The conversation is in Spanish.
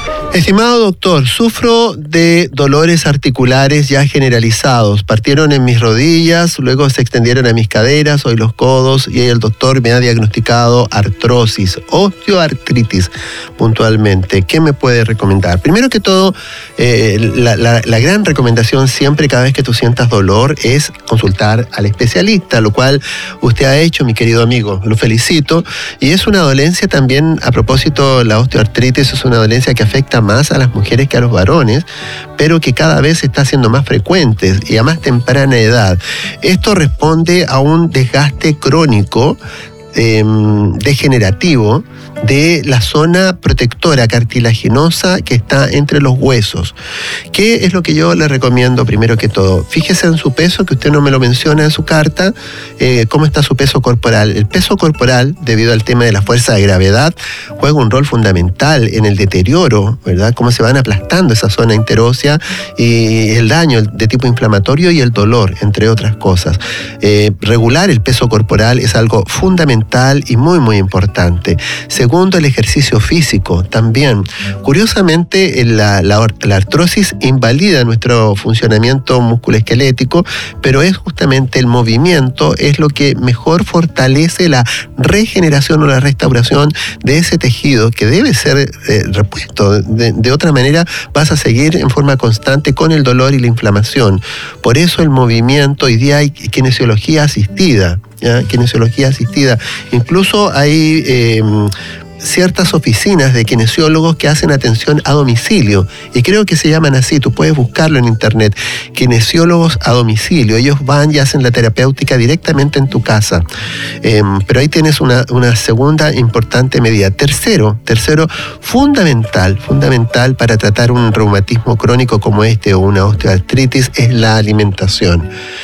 Estimado doctor, sufro de dolores articulares ya generalizados. Partieron en mis rodillas, luego se extendieron a mis caderas, hoy los codos, y el doctor me ha diagnosticado artrosis, osteoartritis puntualmente. ¿Qué me puede recomendar? Primero que todo, la gran recomendación siempre, cada vez que tú sientas dolor, es consultar al especialista, lo cual usted ha hecho, mi querido amigo. Lo felicito. Y es una dolencia también, a propósito, la osteoartritis es una dolencia que afecta más a las mujeres que a los varones, pero que cada vez se está haciendo más frecuente y a más temprana edad. Esto responde a un desgaste crónico degenerativo de la zona protectora cartilaginosa que está entre los huesos. ¿Qué es lo que yo le recomiendo primero que todo? Fíjese en su peso, que usted no me lo menciona en su carta. ¿Cómo está su peso corporal? El peso corporal, debido al tema de la fuerza de gravedad, juega un rol fundamental en el deterioro, ¿verdad? Cómo se van aplastando esa zona interósea y el daño de tipo inflamatorio y el dolor, entre otras cosas. Regular el peso corporal es algo fundamental y muy, muy importante. Segundo, el ejercicio físico también. Curiosamente, la artrosis invalida nuestro funcionamiento musculoesquelético, pero es justamente el movimiento, es lo que mejor fortalece la regeneración o la restauración de ese tejido que debe ser repuesto. De otra manera, vas a seguir en forma constante con el dolor y la inflamación. Por eso el movimiento, hoy día hay kinesiología asistida. Kinesiología asistida. Incluso hay ciertas oficinas de kinesiólogos que hacen atención a domicilio, y creo que se llaman así, tú puedes buscarlo en internet, kinesiólogos a domicilio. Ellos van y hacen la terapéutica directamente en tu casa. Pero ahí tienes una segunda importante medida. Tercero, fundamental para tratar un reumatismo crónico como este o una osteoartritis es la alimentación.